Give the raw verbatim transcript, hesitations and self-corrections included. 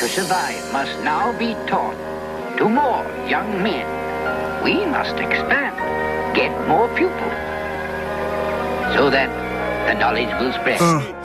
to survive must now be taught to more young men. We must expand, get more pupils, so that the knowledge will spread. Uh.